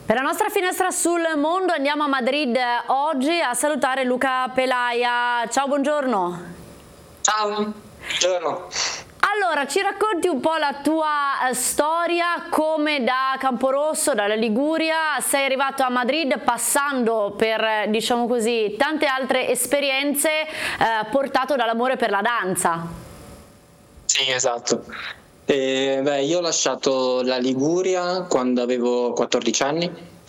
Per la nostra finestra sul mondo andiamo a Madrid oggi a salutare Luca Pelaia. Ciao, buongiorno. Ciao, buongiorno. Allora, ci racconti un po' la tua storia, come da Camporosso, dalla Liguria, sei arrivato a Madrid passando per, diciamo così, tante altre esperienze, portato dall'amore per la danza. Sì, esatto. Io ho lasciato la Liguria quando avevo 14 anni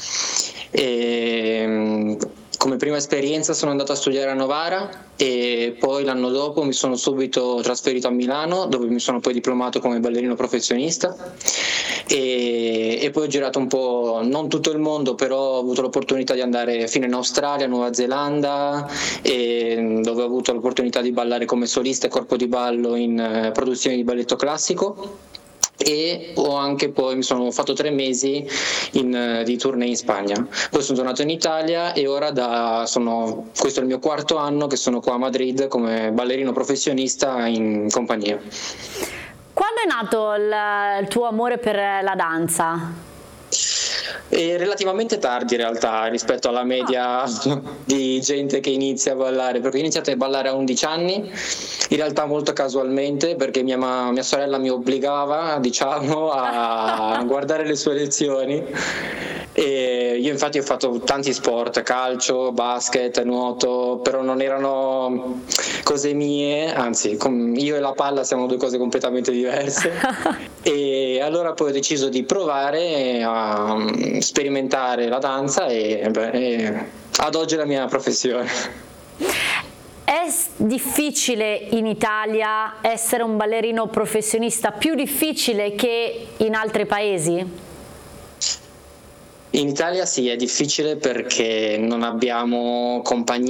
e come prima esperienza sono andato a studiare a Novara e poi l'anno dopo mi sono subito trasferito a Milano, dove mi sono poi diplomato come ballerino professionista e poi ho girato un po', non tutto il mondo, però ho avuto l'opportunità di andare fino in Australia, Nuova Zelanda, dove ho avuto l'opportunità di ballare come solista e corpo di ballo in produzioni di balletto classico. E mi sono fatto 3 mesi di tournée in Spagna. Poi sono tornato in Italia e ora questo è il mio 4º anno che sono qua a Madrid come ballerino professionista in compagnia. Quando è nato il tuo amore per la danza? Relativamente tardi in realtà rispetto alla media di gente che inizia a ballare, perché ho iniziato a ballare a 11 anni, in realtà molto casualmente, perché mia sorella mi obbligava, diciamo, a guardare le sue lezioni. E io infatti ho fatto tanti sport, calcio, basket, nuoto, però non erano cose mie, anzi io e la palla siamo 2 cose completamente diverse. E allora poi ho deciso di provare a sperimentare la danza e ad oggi è la mia professione. È difficile in Italia essere un ballerino professionista, più difficile che in altri paesi? In Italia sì, è difficile perché non abbiamo compagnie